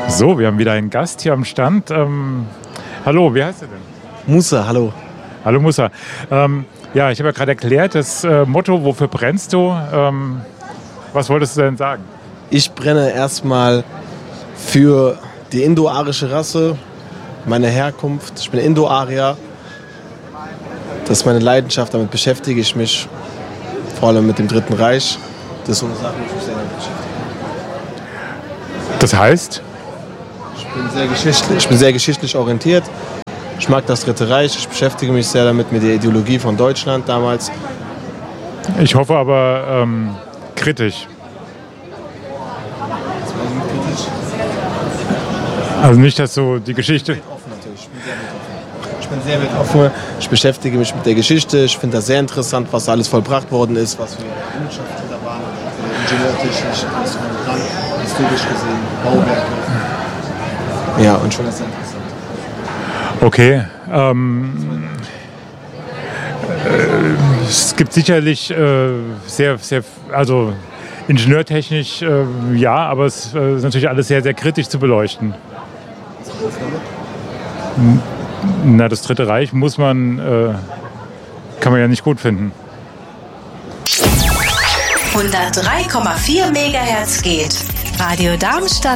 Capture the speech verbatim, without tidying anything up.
So, wir haben wieder einen Gast hier am Stand. Ähm, hallo, wie heißt du denn? Musa, hallo. Hallo Musa. Ähm, ja, ich habe ja gerade erklärt, das äh, Motto, wofür brennst du? Ähm, was wolltest du denn sagen? Ich brenne erstmal für die indo-arische Rasse, meine Herkunft. Ich bin Indo-Arier. Das ist meine Leidenschaft, damit beschäftige ich mich. Vor allem mit dem Dritten Reich. Das ist so eine Sache, die ich mich sehr damit beschäftige. Das heißt? Ich bin sehr geschichtlich, ich bin sehr geschichtlich orientiert. Ich mag das Dritte Reich. Ich beschäftige mich sehr damit, mit der Ideologie von Deutschland damals. Ich hoffe aber ähm, kritisch. Also nicht, dass so die Geschichte... Ich bin sehr weltoffen. Ich beschäftige mich mit der Geschichte. Ich finde das sehr interessant, was alles vollbracht worden ist, was für Errungenschaften da waren, ingenieurtechnisch, historisch gesehen, Bauwerke. Ja, und schon ist sehr interessant. Okay. Ähm, äh, es gibt sicherlich äh, sehr, sehr, also ingenieurtechnisch äh, ja, aber es äh, ist natürlich alles sehr, sehr kritisch zu beleuchten. Was meinst du damit? Na, das Dritte Reich muss man, äh, kann man ja nicht gut finden. hundertdrei Komma vier Megahertz geht. Radio Darmstadt